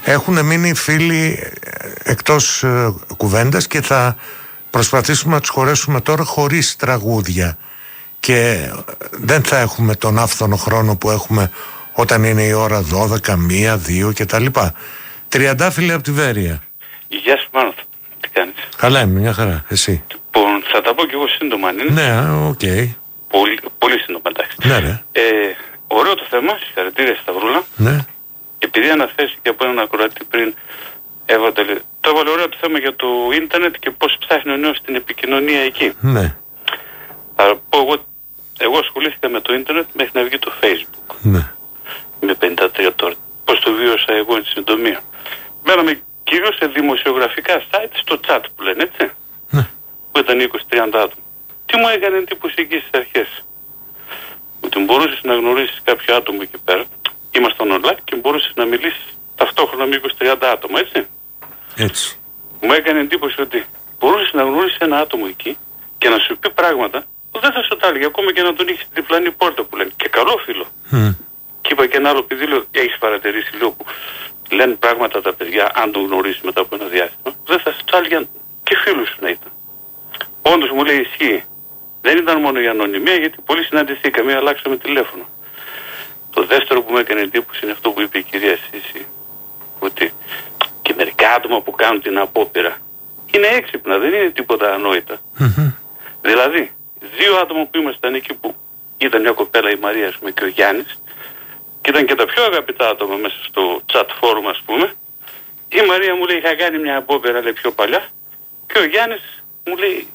Έχουν μείνει φίλοι εκτός κουβέντας και θα προσπαθήσουμε να τους χωρέσουμε τώρα χωρίς τραγούδια. Και δεν θα έχουμε τον άφθονο χρόνο που έχουμε όταν είναι η ώρα 12, 1, 2 κτλ. Τριαντάφυλλε από τη Βέρεια. Γεια σου Μάνο, τι κάνεις? Καλά είμαι, μια χαρά, εσύ? Θα τα πω κι εγώ σύντομα, αν είναι. Ναι, οκ. Πολύ σύντομα, εντάξει. Ναι, ρε. Ωραίο το θέμα, συγχαρητήρια Σταυρούλα. Ναι. Επειδή αναφέρθηκε και από έναν ακροατή πριν, το έβαλε ωραίο το θέμα για το ίντερνετ και πώς ψάχνει ο νέος την επικοινωνία εκεί. Ναι. Θα πω εγώ ασχολήθηκα με το ίντερνετ μέχρι να βγει το Facebook. Ναι. Με 53 τώρα. Πώς το βίωσα εγώ εν συντομία. Μέναμε κυρίως σε δημοσιογραφικά site, στο chat που λένε, έτσι. Ναι. Που ήταν 20-30 άτομα. Τι μου έκανε εντύπωση εκεί στις αρχές? Ότι μπορούσες να γνωρίσεις κάποιο άτομο εκεί πέρα. Ήμασταν online και μπορούσες να μιλήσεις ταυτόχρονα με 20-30 άτομα, έτσι. Έτσι. Μου έκανε εντύπωση ότι μπορούσες να γνωρίσεις ένα άτομο εκεί και να σου πει πράγματα που δεν θα σου τα έλεγε, ακόμα και να τον είχες στην διπλανή πόρτα που λένε. Και καλό φίλο. Και είπα και ένα άλλο παιδί, λέω, έχεις παρατηρήσει, λέω, που λένε πράγματα τα παιδιά, αν τον γνωρίσεις μετά από ένα διάστημα, δεν θα σου τα έλεγε και φίλους σου να ήταν. Όντως μου λέει ισχύει. Δεν ήταν μόνο η ανωνυμία, γιατί πολλοί συναντηθήκαμε, αλλάξαμε τηλέφωνο. Το δεύτερο που μου έκανε εντύπωση είναι αυτό που είπε η κυρία Σύση, ότι και μερικά άτομα που κάνουν την απόπειρα είναι έξυπνα, δεν είναι τίποτα ανόητα. Δηλαδή, 2 άτομα που ήμασταν εκεί, που ήταν μια κοπέλα, η Μαρία, ας πούμε, και ο Γιάννης, και ήταν και τα πιο αγαπητά άτομα μέσα στο chat forum, ας πούμε. Η Μαρία μου λέει, είχα κάνει μια απόπειρα, λέει, πιο παλιά, και ο Γιάννης μου λέει,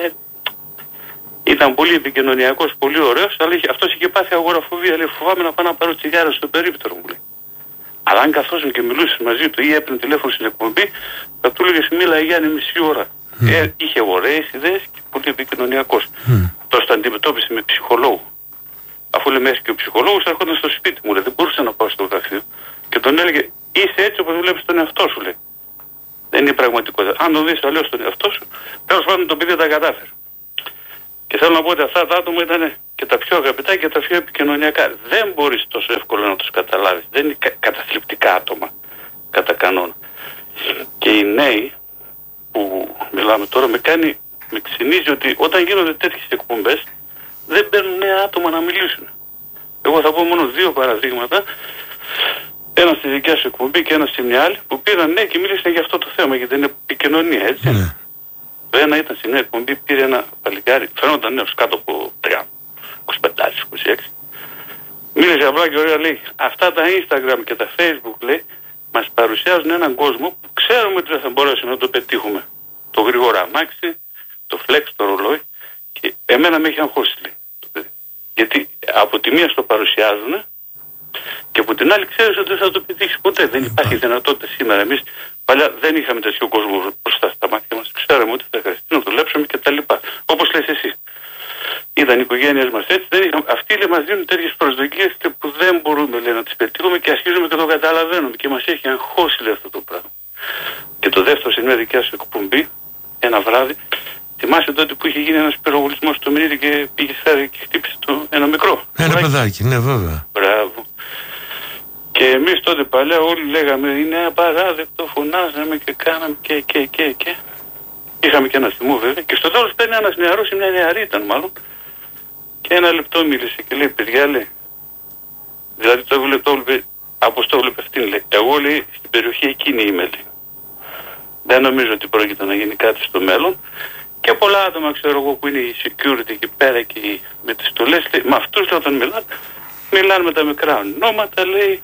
ήταν πολύ επικοινωνιακός, πολύ ωραίος, αλλά αυτός είχε πάθει αγοραφοβία, λέει, φοβάμαι να πάω να πάρω τσιγάρο στο περίπτερο, μου λέει. Αλλά αν καθόσουν και μιλούσες μαζί του ή έπαιρνε τηλέφωνο στην εκπομπή, θα του έλεγες, μίλα Γιάννη μισή ώρα. Είχε ωραίες ιδέες και πολύ επικοινωνιακός. Αυτός το αντιμετώπισε με ψυχολόγο. Αφού λέμε και ο ψυχολόγος έρχονταν στο σπίτι μου, λέει, δεν μπορούσα να πάω στο γραφείο. Και τον έλεγε, είσαι έτσι όπως βλέπεις τον εαυτό σου, λέει. Δεν είναι η πραγματικότητα. Αν τον δεις αλλιώς τον εαυτό σου, τέλος πάντων το παιδί τα κατάφερε. Και θέλω να πω ότι αυτά τα άτομα ήταν και τα πιο αγαπητά και τα πιο επικοινωνιακά. Δεν μπορείς τόσο εύκολα να τους καταλάβεις. Δεν είναι καταθλιπτικά άτομα, κατά κανόνα. Και οι νέοι που μιλάμε τώρα με ξυνίζει ότι όταν γίνονται τέτοιες εκπομπές δεν παίρνουν νέα άτομα να μιλήσουν. Εγώ θα πω μόνο 2 παραδείγματα. Ένα στη δικιά σου εκπομπή και ένα στη μια άλλη που πήραν νέοι και μίλησαν για αυτό το θέμα, για την επικοινωνία, έτσι. Ναι. Το ένα ήταν σε μια εκπομπή, πήρε ένα παλικάρι, φαίνονταν νέος, κάτω από 25-26. Μίλησε απλά και ωραία, λέει, αυτά τα Instagram και τα Facebook, λέει, μας παρουσιάζουν έναν κόσμο που ξέρουμε ότι δεν θα μπορέσουμε να το πετύχουμε. Το γρήγορα αμάξι, το flex, το ρολόι, και εμένα με έχει αγχώσει, λέει, το παιδί. Γιατί από τη μία στο παρουσιάζουν και από την άλλη ξέρεις ότι δεν θα το πετύχεις ποτέ. Δεν υπάρχει δυνατότητα σήμερα. Εμείς παλιά δεν είχαμε τέτοιο κόσμο μπροστά στα μάτια μας. Ξέραμε ότι θα χρειαστεί να δουλέψουμε κτλ. Όπως λες εσύ. Ήταν οι οικογένειες μας έτσι. Αυτοί, λέει, μας δίνουν τέτοιες προσδοκίες και που δεν μπορούμε, λέει, να τις πετύχουμε και αρχίζουμε και το καταλαβαίνουμε. Και μας έχει αγχώσει, λέει, αυτό το πράγμα. Και το δεύτερο, σε μια δικιά σου εκπομπή, ένα βράδυ, θυμάσαι τότε που είχε γίνει ένας πυροβολισμός στο Μυρίδη και πήγε φέρει και χτύπησε ένα μικρό. Ένα παιδάκι, ναι, βέβαια. Μπράβο. Και εμείς τότε παλιά όλοι λέγαμε είναι απαράδεκτο, φωνάζαμε και κάναμε και. Είχαμε και ένα θυμό βέβαια. Και στο τέλος παίρνει ένας νεαρός ή μια νεαρή ήταν μάλλον. Και ένα λεπτό μίλησε και λέει, παιδιά, λέει. Δηλαδή το έβλεπε, όπως το έβλεπε αυτήν, λέει. Εγώ, λέει, στην περιοχή εκείνη είμαι, λέει. Δεν νομίζω ότι πρόκειται να γίνει κάτι στο μέλλον. Και πολλά άτομα, ξέρω εγώ, που είναι οι security εκεί πέρα και με τις στολές, λέει, με αυτούς όταν μιλάνε με τα μικρά ονόματα, λέει.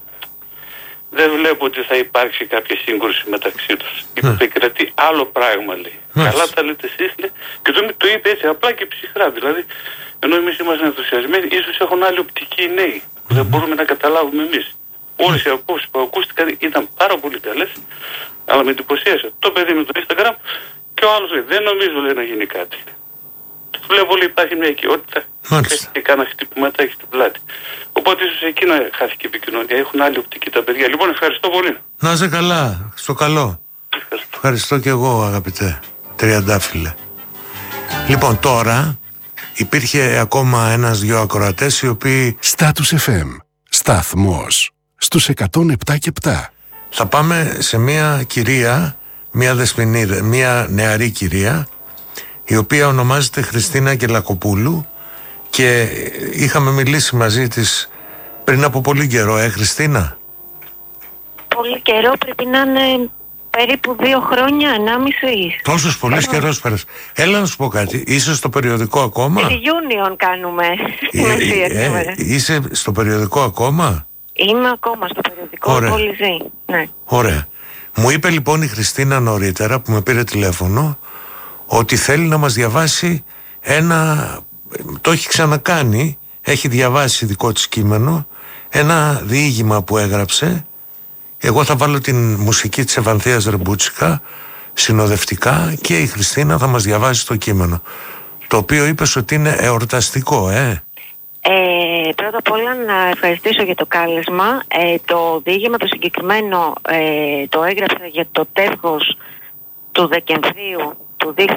Δεν βλέπω ότι θα υπάρξει κάποια σύγκρουση μεταξύ τους. Επικρατεί άλλο πράγμα, λέει. Καλά τα λέτε εσείς, λέει. Και το είπε έτσι απλά και ψυχρά. Δηλαδή, ενώ εμείς είμαστε ενθουσιασμένοι, ίσως έχουν άλλη οπτική οι νέοι. Που δεν μπορούμε να καταλάβουμε εμείς. Όλες οι απόψεις που ακούστηκαν ήταν πάρα πολύ καλές, αλλά με εντυπωσίασε το παιδί με το Instagram και ο άλλος λέει, δεν νομίζω, λέει, να γίνει κάτι. Βλέπω, λέει, υπάρχει μια οικειότητα και κάνα χτυπηματάκι στην πλάτη. Οπότε ίσως εκεί να χάθηκε η επικοινωνία. Έχουν άλλη οπτική τα παιδιά. Λοιπόν, ευχαριστώ πολύ. Να είσαι καλά. Στο καλό. Ευχαριστώ και εγώ, αγαπητέ Τριαντάφυλλε. Λοιπόν, τώρα υπήρχε ακόμα 1-2 ακροατές οι οποίοι... Status FM. Σταθμός στους 107 και 7. Θα πάμε σε μια κυρία, μια δεσποινίδα, μια νεαρή κυρία, η οποία ονομάζεται Χριστίνα Γελακοπούλου και είχαμε μιλήσει μαζί της πριν από πολύ καιρό, Χριστίνα? Πολύ καιρό, πρέπει να είναι περίπου 2 χρόνια, 1,5. Τόσος πολύς καιρός πέρασε. Έλα να σου πω κάτι, είσαι στο περιοδικό ακόμα? Reunion κάνουμε. Είσαι στο περιοδικό ακόμα? Είμαι ακόμα στο περιοδικό, Πολυζή. Ναι. Ωραία. Μου είπε λοιπόν η Χριστίνα νωρίτερα που με πήρε τηλέφωνο ότι θέλει να μας διαβάσει το έχει ξανακάνει, έχει διαβάσει δικό της κείμενο, ένα διήγημα που έγραψε. Εγώ θα βάλω την μουσική της Ευανθίας Ρεμπούτσικα συνοδευτικά και η Χριστίνα θα μας διαβάσει το κείμενο, το οποίο είπες ότι είναι εορταστικό, Πρώτα απ' όλα να ευχαριστήσω για το κάλεσμα. Το διήγημα το συγκεκριμένο το έγραψα για το τεύχος του Δεκεμβρίου του 2025.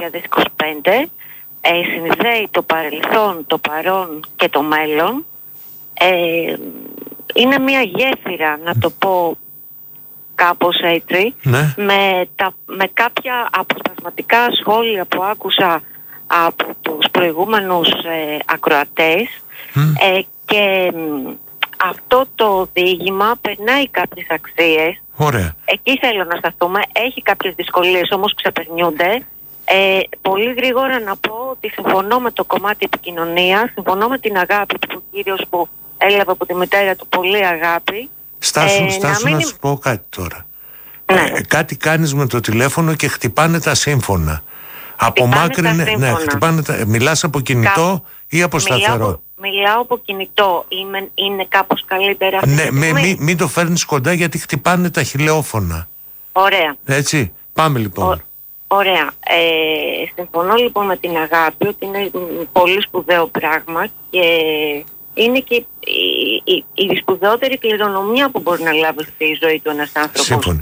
Συνδέει το παρελθόν, το παρόν και το μέλλον. Είναι μια γέφυρα, να το πω κάπως έτσι, ναι. με κάποια αποσπασματικά σχόλια που άκουσα από τους προηγούμενους ακροατές. Και αυτό το διήγημα περνάει κάποιες αξίες. Ωραία. Εκεί θέλω να σταθούμε. Έχει κάποιες δυσκολίες, όμως ξεπερνιούνται. Πολύ γρήγορα να πω ότι συμφωνώ με το κομμάτι επικοινωνίας, συμφωνώ με την αγάπη του κύριος που έλαβε από τη μητέρα του πολύ αγάπη. Στάσου να σου πω κάτι τώρα. Ναι. Κάτι κάνεις με το τηλέφωνο και χτυπάνε τα σύμφωνα. Απομάκρυνε, ναι, χτυπάνε μιλάς από κινητό ή από σταθερό? Μιλάω από κινητό. Είναι κάπως καλύτερα? Ναι, μην το φέρνεις κοντά γιατί χτυπάνε τα χιλεόφωνα. Ωραία. Έτσι, πάμε λοιπόν. Ωραία. Συμφωνώ λοιπόν με την αγάπη ότι είναι πολύ σπουδαίο πράγμα και είναι και η σπουδαιότερη κληρονομιά που μπορεί να λάβει στη ζωή του ένας άνθρωπος. Σύμφωνοι.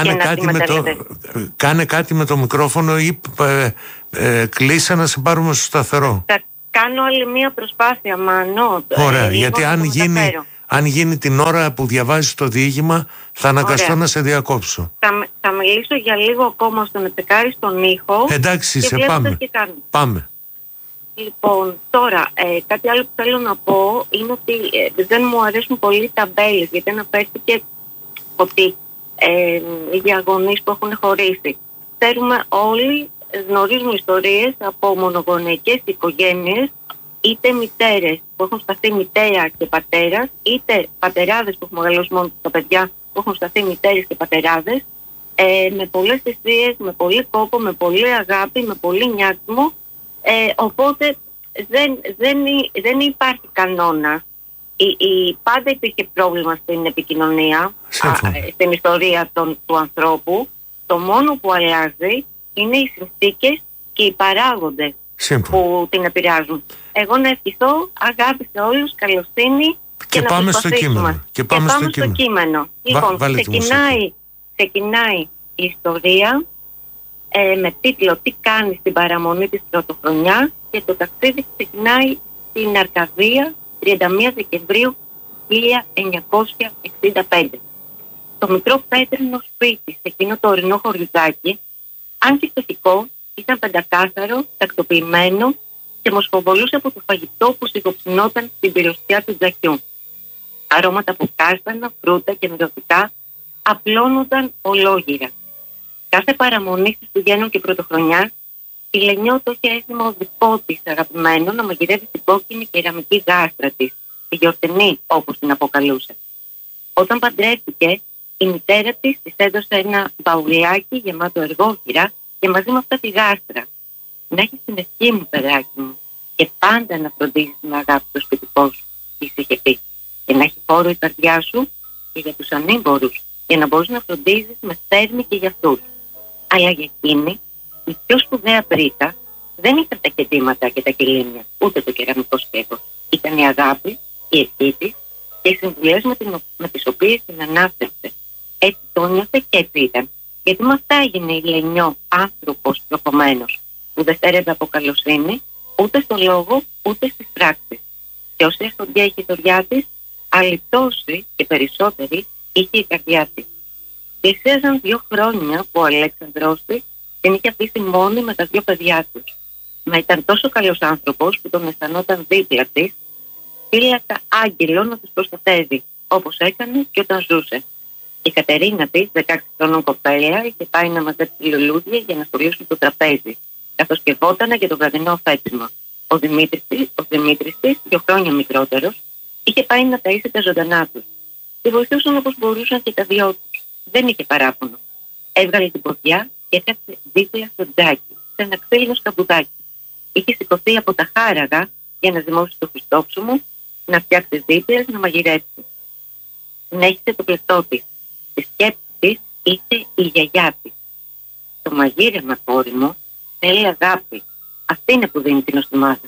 Κάνε κάτι με το μικρόφωνο ή κλείσε να σε πάρουμε στο σταθερό. Θα κάνω άλλη μία προσπάθεια, Μάνο. Ωραία, γιατί αν γίνει την ώρα που διαβάζεις το διήγημα θα αναγκαστώ να σε διακόψω. Θα μιλήσω για λίγο ακόμα ώστε να τσεκάρεις τον ήχο. Εντάξει, σε πάμε. Λοιπόν, τώρα, κάτι άλλο που θέλω να πω είναι ότι δεν μου αρέσουν πολύ οι ταμπέλες, γιατί αναφέρθηκε ότι οι διαγωνείς που έχουν χωρίσει. Ξέρουμε όλοι, γνωρίζουμε ιστορίες από μονογονεϊκές οικογένειες, είτε μητέρες που έχουν σταθεί μητέρα και πατέρας, είτε πατεράδες που έχουν μεγαλώσει μόνο τα παιδιά που έχουν σταθεί μητέρες και πατεράδες, με πολλές θυσίες, με πολύ κόπο, με πολύ αγάπη, με πολύ νιάτσιμο. Οπότε δεν υπάρχει κανόνα. Πάντα υπήρχε πρόβλημα στην επικοινωνία, στην ιστορία του ανθρώπου. Το μόνο που αλλάζει είναι οι συνθήκες και οι παράγοντες που την επηρεάζουν. Εγώ να ευχηθώ αγάπη σε όλους, καλοσύνη και να πάμε στο κείμενο. Και πάμε στο κείμενο. Λοιπόν, ξεκινάει η ιστορία με τίτλο «Τι κάνει στην παραμονή της πρωτοχρονιάς» και το ταξίδι ξεκινάει στην Αρκαδία 31 Δεκεμβρίου 1965. Το μικρό πέτρινο σπίτι σε εκείνο το ορεινό χωριουδάκι, αν και φτωχικό, ήταν πεντακάθαρο, τακτοποιημένο και μοσχοβολούσε από το φαγητό που σιγοψινόταν στην πυροσιά του τζακιού. Αρώματα από κάστανα, φρούτα και μυρωδικά απλώνονταν ολόγυρα. Κάθε παραμονή Χριστουγέννων και Πρωτοχρονιάς, η Λενιό το είχε έτοιμο ο δικό της αγαπημένο να μαγειρεύει την κόκκινη κεραμική γάστρα της, τη γιορτινή όπως την αποκαλούσε. Όταν παντρεύτηκε, η μητέρα της έδωσε ένα μπαουλάκι γεμάτο αργόχυρα και μαζί με αυτά τη γάστρα. «Να έχεις την ευχή μου, παιδάκι μου, και πάντα να φροντίζεις με αγάπη το σπιτικό σου», της είχε πει, «και να έχει χώρο η καρδιά σου και για τους ανήμπορους, για να μπορείς να φροντίζεις με θέρμη και για αυτούς». Αλλά για εκείνη, η πιο σπουδαία πρίτα δεν ήταν τα κεντήματα και τα κελίμια, ούτε το κεραμικό σκεύος. Ήταν η αγάπη, η ευχή της και οι συμβουλές με τις οποίες την ανάστευσε. Έτσι το νιώθε και έτσι ήταν. Γιατί με αυτά έγινε η Λενιό άνθρωπος προχωμένος, που δεν φέρεται από καλοσύνη, ούτε στο λόγο, ούτε στις πράξεις. Και όση αστοντιά είχε η δωριά της, άλλη τόση και περισσότερη είχε η καρδιά της. Πλησίαζαν 2 χρόνια που ο Αλέξανδρος της την είχε αφήσει μόνη με τα 2 παιδιά τους. Μα ήταν τόσο καλός άνθρωπος που τον αισθανόταν δίπλα της, φύλακα άγγελο να τους προστατεύει, όπως έκανε και όταν ζούσε. Η Κατερίνα της, 16 χρονών κοπέλα, είχε πάει να μαζέψει λουλούδια για να στολίσουν το τραπέζι, καθώς σκευότανε για το βραδινό αφέτημα. Ο Δημήτρης της, 2 χρόνια μικρότερος, είχε πάει να ταΐσει τα ζωντανά τους. Τη βοηθούσαν όπως μπορούσαν και τα 2 τους. Δεν είχε παράπονο. Έβγαλε την ποδιά και έκατσε δίπλα στο τζάκι, σε ένα ξύλινο σκαμπουδάκι. Είχε σηκωθεί από τα χάραγα για να ζυμώσει το χριστόψωμο, να φτιάξει δίπλες, να μαγειρέψει. Συνέχισε το πλεκτό της. Στη σκέψη της είχε η γιαγιά της. Το μαγείρεμα, κόρη μου, θέλει αγάπη. Αυτή είναι που δίνει την νοστιμάδα.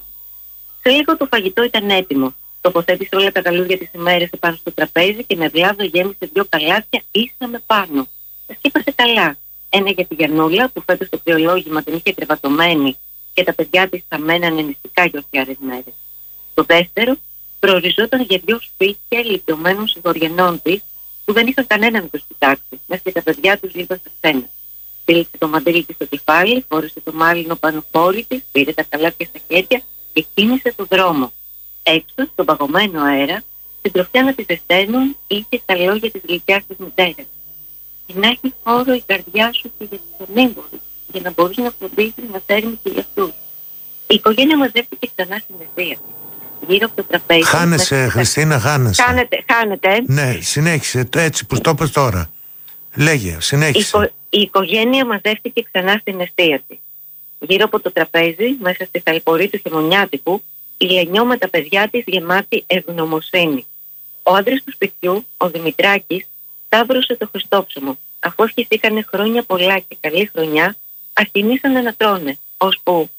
Σε λίγο το φαγητό ήταν έτοιμο. Τοποθέτησε όλα τα καλούδια της ημέρας επάνω στο τραπέζι και με βλάβο γέμισε 2 καλάθια ίσα με πάνω. Τα σκύπασε καλά. Ένα για τη Γιαννούλα που φέτος το κρυολόγημα την είχε κρεβατωμένη και τα παιδιά της θα μένανε νηστικά γιορτιάρες μέρες. Το δεύτερο προοριζόταν για 2 σπίτια ηλικιωμένων συγχωριενών της που δεν είχαν κανένα να τους κοιτάξει, μέσα και τα παιδιά τους λίγα στα ξένα. Στήλιξε το μαντίλι της στο κεφάλι, φόρεσε το μάλινο πανοφόρι της, πήρε τα καλάθια στα χέρια και κίνησε το δρόμο. Έξω, στον παγωμένο αέρα, στην τροφιά να τη ζεσταίνουν, είχε τα λόγια της γλυκιάς της μητέρας. Και να έχει χώρο η καρδιά σου και για τους ανήμπορους, για να μπορείς να φροντίσεις να φέρνεις και για αυτούς. Η οικογένεια μαζεύτηκε ξανά στην αιστεία. Γύρω από το τραπέζι. Χάνεσαι, Χριστίνα, χάνεσαι. Χάνετε. Ναι, συνέχισε έτσι που το είπες τώρα. Λέγε, συνέχισε. Η οικογένεια μαζεύτηκε ξανά στην αιστεία της. Γύρω από το τραπέζι, μέσα στη θαλπορή του χειμωνιάτικου, η Λενιό με τα παιδιά της γεμάτη ευγνωμοσύνη. Ο άντρας του σπιτιού, ο Δημητράκης, σταύρωσε το χριστόψωμο. Αφού ευχηθήκανε χρόνια πολλά και καλή χρονιά, αρχινήσανε να τρώνε, ώσπου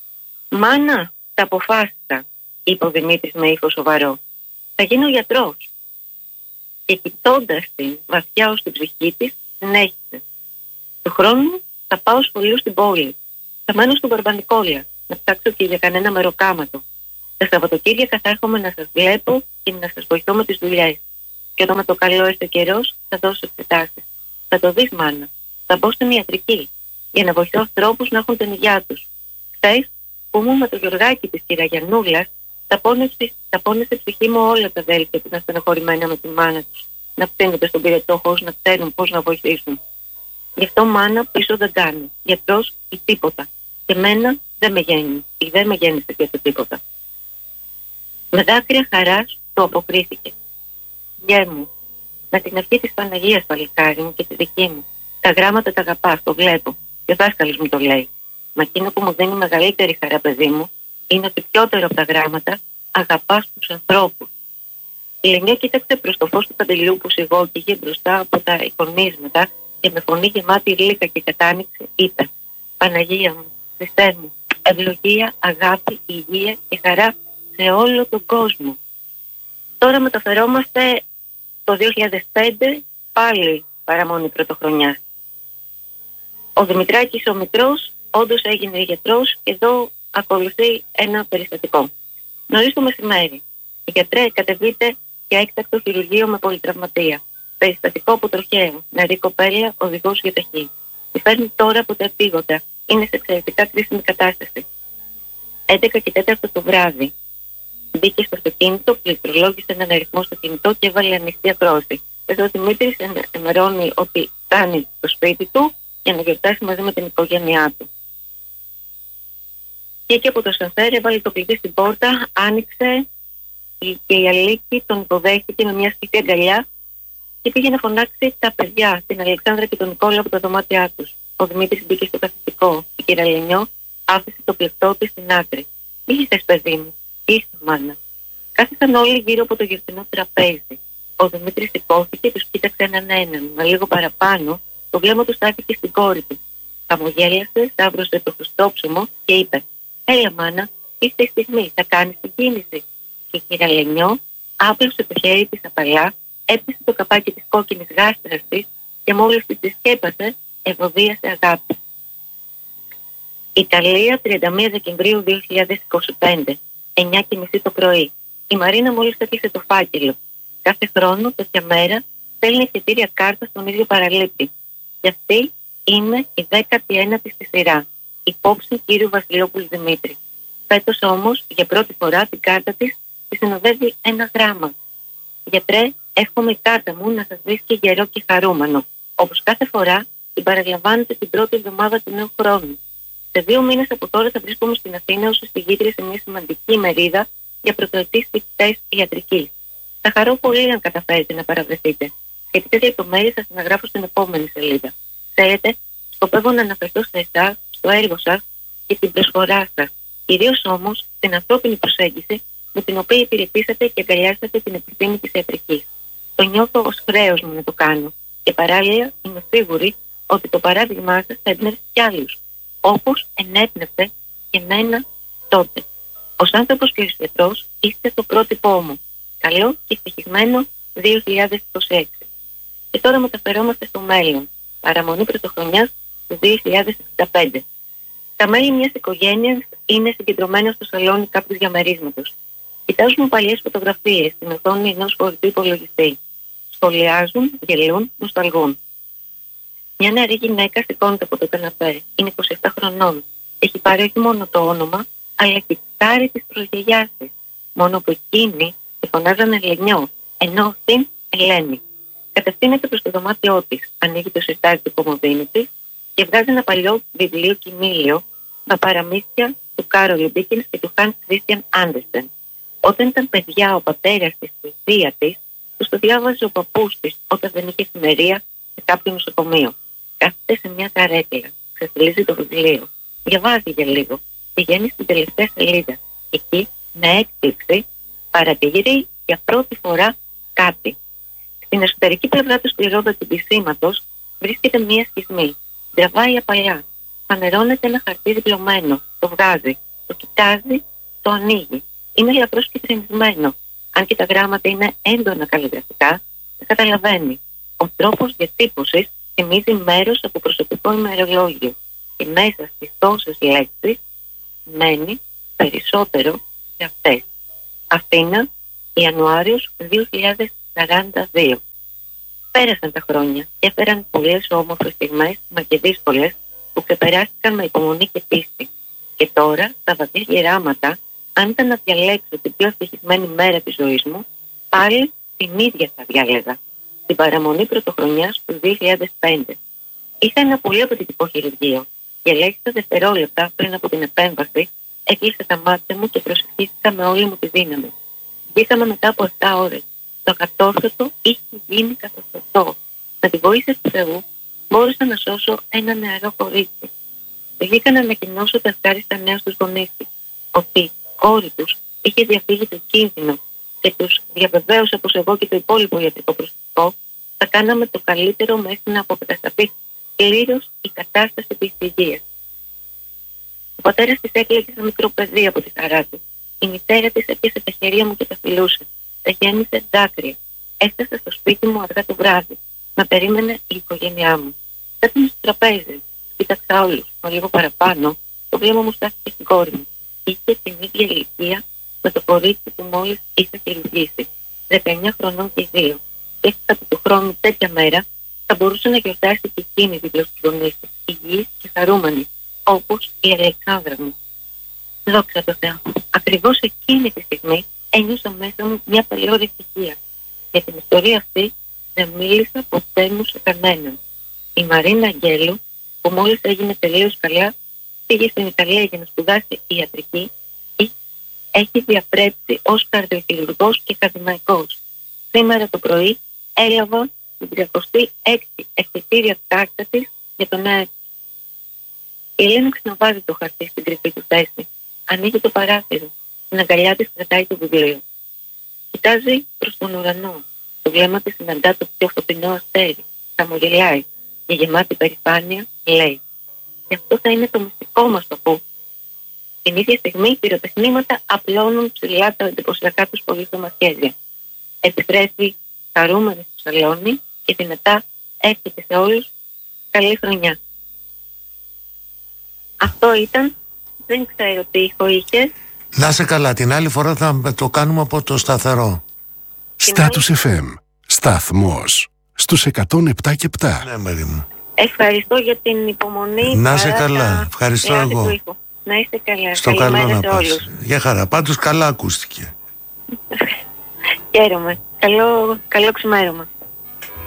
«Μάνα, τα αποφάσισα», είπε ο Δημήτρης με ύφος σοβαρό. «Θα γίνω γιατρός». Και κοιτώντας την βαθιά ως την ψυχή της, συνέχισε. «Του χρόνου θα πάω σχολείο στην πόλη. Θα μένω στον Βαρβανικόλια, να ψάξω και για κανένα μεροκάματο. Τα Σαββατοκύριακα θα έρχομαι να σας βλέπω και να σας βοηθώ με τις δουλειές. Και όταν με το καλό έρθει ο καιρός, θα δώσω εξετάσεις. Θα το δεις, μάνα. Θα μπω στην ιατρική, για να βοηθώ ανθρώπους να έχουν την υγειά τους. Χθες, που ήμουν με το Γιωργάκι της κυρία Γιαννούλας, τα πόνεσε ψυχή μου όλα τα αδέλφια που ήταν στενοχωρημένα με τη μάνα τους, να ψήνονται στον πυρετό χωρίς να ξέρουν πώς να βοηθήσουν. Γι' αυτό, μάνα, πίσω δεν κάνω. Γιατρός ή τίποτα. Και μένα δεν με γέννη. Ή δεν με γέννησε και το τίποτα. Με δάκρυα χαράς του αποκρίθηκε. Γε μου, με την ευχή της Παναγίας, παλικάρι μου, και τη δική μου. Τα γράμματα τα αγαπάς, το βλέπω. Και ο δάσκαλος μου το λέει. Μα εκείνο που μου δίνει μεγαλύτερη χαρά, παιδί μου, είναι ότι πιότερο από τα γράμματα αγαπάς τους ανθρώπους. Η Λενιό κοίταξε προς το φως του καντελιού που σιγόκυγε μπροστά από τα εικονίσματα και με φωνή γεμάτη γλύκα και κατάνοιξη είπε: Παναγία μου, Χριστέ μου, ευλογία, αγάπη, υγεία και χαρά σε όλο τον κόσμο. Τώρα μεταφερόμαστε το 2005, πάλι παραμονή πρωτοχρονιάς. Ο Δημητράκης ο μικρός όντως έγινε γιατρός και εδώ ακολουθεί ένα περιστατικό. Νωρίς το μεσημέρι, η γιατρέ, κατεβείτε για έκτακτο χειρουργείο με πολυτραυματία. Περιστατικό από τροχαίο, νεαρή κοπέλα, οδηγός για ταχύ. Τη φέρνει τώρα από τα επίγοντα. Είναι σε εξαιρετικά κρίσιμη κατάσταση. 11 και 4 το βράδυ. Μπήκε στο αυτοκίνητο, πληκτρολόγησε έναν αριθμό στο κινητό και έβαλε ανοιχτή ακρόαση. Εδώ ο Δημήτρης ενημερώνει ότι φτάνει στο σπίτι του για να γιορτάσει μαζί με την οικογένειά του. Και από το σανσέρ έβαλε το κλειδί στην πόρτα, άνοιξε και η Αλίκη τον υποδέχεται με μια σκυφή αγκαλιά και πήγε να φωνάξει τα παιδιά, την Αλεξάνδρα και τον Νικόλα, από τα δωμάτια τους. Ο Δημήτρης μπήκε στο καθιστικό. Η κυρία Λενιό άφησε το πλεκτό της στην άκρη. «Μη θες, παιδί μου, είσαι, μάνα». Κάθισαν όλοι γύρω από το γιορτινό τραπέζι. Ο Δημήτρης σηκώθηκε, τους κοίταξε έναν, μα λίγο παραπάνω το βλέμμα του στάθηκε στην κόρη του. Χαμογέλασε, σταύρωσε το χριστόψωμο και είπε: «Έλα, μάνα, ήρθε η στιγμή, θα κάνεις την κίνηση». Και η κυρία Λενιό άπλωσε το χέρι της απαλά, έπιασε το καπάκι της κόκκινης γάστρας της και μόλις τη σκέπασε, ευωδίασε αγάπη. Ιταλία, 31 Δεκεμβρίου 2025, 9:30 το πρωί. Η Μαρίνα μόλις έκλεισε το φάκελο. Κάθε χρόνο, τέτοια μέρα, στέλνει εισιτήρια κάρτα στον ίδιο παραλήπτη. Και αυτή είναι η 19η στη σειρά. Υπόψη κύριου Βασιλόπουλου Δημήτρη. Φέτος όμως, για πρώτη φορά, την κάρτα της τη συνοδεύει ένα γράμμα. Γιατρέ, εύχομαι η κάρτα μου να σας βρίσκει γερό και χαρούμενο. Όπως κάθε φορά, την παραλαμβάνετε την πρώτη εβδομάδα του νέου χρόνου. Σε 2 μήνες από τώρα θα βρίσκομαι στην Αθήνα ως εισηγήτρια σε μια σημαντική ημερίδα για πρωτοετής φοιτητές ιατρικής. Θα χαρώ πολύ αν καταφέρετε να παραβρεθείτε. Σχετικές λεπτομέρειες θα συναγράφω στην επόμενη σελίδα. Ξέρετε, σκοπεύω να αναφερθώ σε εσάς, στο έργο σας και την προσφορά σας. Κυρίως όμως στην ανθρώπινη προσέγγιση με την οποία υπηρετήσατε και αγκαλιάσατε την επιστήμη της ιατρικής. Το νιώθω ως χρέος μου να το κάνω και παράλληλα είμαι σίγουρη ότι το παράδειγμά σας θα εμπνεύσει κι άλλους, όπως ενέπνευσε και εμένα τότε. Ως άνθρωπος και ως γιατρός είστε το πρότυπό μου. Καλό και ευτυχισμένο 2026. Και τώρα μεταφερόμαστε στο μέλλον. Παραμονή πρωτοχρονιάς του 2065. Τα μέλη μιας οικογένειας είναι συγκεντρωμένα στο σαλόνι κάποιου διαμερίσματος. Κοιτάζουν παλιές φωτογραφίες στην οθόνη ενός φορητού υπολογιστή. Σχολιάζουν, γελούν, νοσταλγούν. Μια νεαρή γυναίκα σηκώνεται από το καναπέ. Είναι 27 χρονών. Έχει πάρει όχι μόνο το όνομα, αλλά και τη τάρη της προγιαγιάς της. Μόνο που εκείνη τη φωνάζανε Ελενιό, ενώ αυτήν Ελένη. Κατευθύνεται προς το δωμάτιό της, ανοίγει το σιρτάρι του κομμωδίνου της και βγάζει ένα παλιό βιβλίο κοιμήλιο με παραμύθια του Κάρολ Ντίκενς και του Χανς Κρίστιαν Άντερσεν. Όταν ήταν παιδιά, ο πατέρας της, η θεία της, τους το διάβαζε ο παππούς της όταν δεν είχε εφημερία σε κάποιο νοσοκομείο. Κάθεται σε μια καρέκλα, ξεφυλίζει το βιβλίο, διαβάζει για λίγο, πηγαίνει στην τελευταία σελίδα. Εκεί, με έκπληξη, παρατηρεί για πρώτη φορά κάτι. Στην εσωτερική πλευρά του σκληρόδατη πισήματος βρίσκεται μία σχισμή. Τραβάει απαλιά. Φανερώνεται ένα χαρτί διπλωμένο. Το βγάζει. Το κοιτάζει. Το ανοίγει. Είναι ελαφρώς κυτρινισμένο. Αν και τα γράμματα είναι έντονα καλλιγραφικά, δεν καταλαβαίνει. Ο τρόπος διατύπωσης θυμίζει μέρος από προσωπικό ημερολόγιο. Και μέσα στις τόσες λέξεις μένει περισσότερο σε αυτές. Αθήνα, Ιανουάριος 2042. Πέρασαν τα χρόνια και έφεραν πολλές όμορφες στιγμές, μα και δύσκολες, που ξεπεράστηκαν με υπομονή και πίστη. Και τώρα, στα βαθιά γεράματα, αν ήταν να διαλέξω την πιο ευτυχισμένη μέρα της ζωής μου, πάλι την ίδια θα διάλεγα. Την παραμονή πρωτοχρονιάς του 2005. Είχα ένα πολύ απαιτητικό χειρουργείο. Για ελάχιστα δευτερόλεπτα πριν από την επέμβαση, έκλεισα τα μάτια μου και προσευχήθηκα με όλη μου τη δύναμη. Βγήκαμε μετά από 7 ώρες. Το ακατόρθωτο είχε γίνει καταστροφό. Με τη βοήθεια του Θεού μπόρεσα να σώσω ένα νεαρό κορίτσι. Βγήκα να ανακοινώσω τα ευχάριστα νέα στους γονείς της, ότι η κόρη τους είχε διαφύγει το κίνδυνο και τους διαβεβαίωσα πως εγώ και το υπόλοιπο ιατρικό προσωπικό θα κάναμε το καλύτερο μέχρι να αποκατασταθεί πλήρως η κατάσταση της υγείας. Ο πατέρας της έκλαιγε σαν μικρό παιδί από τη χαρά του. Η μητέρα της έπιασε τα χέρια μου και τα φιλούσε. Τα γέμισε δάκρυα. Έφτασα στο σπίτι μου αργά το βράδυ. Με περίμενε η οικογένειά μου. Κάθομαι στο τραπέζι. Κοίταξα όλους. Με λίγο παραπάνω, το βλέμμα μου στάθηκε στην κόρη μου. Είχε την ίδια ηλικία με το κορίτσι που μόλις είχα χειρουργήσει. 19 χρονών και 2. Και κατά του χρόνου τέτοια μέρα θα μπορούσε να γιορτάσει και εκείνη δίπλα στους γονείς της, υγιής και χαρούμενη, όπως η Αλεξάνδρα μου. Δόξα τω Θεώ. Ακριβώς εκείνη τη στιγμή ένιωσα μέσα μου μια παλαιόδη ευτυχία. Για την ιστορία αυτή δεν μίλησα ποτέ μου σε κανέναν. Η Μαρίνα Αγγέλου, που μόλις έγινε τελείως καλά, πήγε στην Ιταλία για να σπουδάσει ιατρική, έχει διαπρέψει ως καρδιοχειρουργός και ακαδημαϊκός. Σήμερα το πρωί έλαβα την 36η εκτιτήρια κάρτα της για τον ΑΕΠ. Η Ελένη ξαναβάζει το χαρτί στην κρυφή του θέση. Ανοίγει το παράθυρο. Στην αγκαλιά της κρατάει το βιβλίο. Κοιτάζει προς τον ουρανό. Το βλέμμα της συναντά το πιο φωτεινό αστέρι. Χαμογελάει και γεμάτη περηφάνεια λέει: «Και αυτό θα είναι το μυστικό μας παππού». Την ίδια στιγμή οι πυροτεχνήματα απλώνουν ψηλά τα εντυπωσιακά τους πολύχρωμα σχέδια. Επιστρέφει χαρούμενη στο σαλόνι και δυνατά εύχεται σε όλους καλή χρονιά. Αυτό ήταν. Δεν ξέρω τι ήχο είχε. Να σε καλά, την άλλη φορά θα το κάνουμε από το σταθερό. Status FM. Σταθμός. στους 107 και 7. Ναι, Μαρή μου. Ευχαριστώ για την υπομονή. Να είσαι καλά. Ευχαριστώ εγώ. Να είστε καλά. Στο καλό να πας. Για χαρά. Πάντως καλά ακούστηκε. Χαίρομαι. Καλό ξημέρωμα.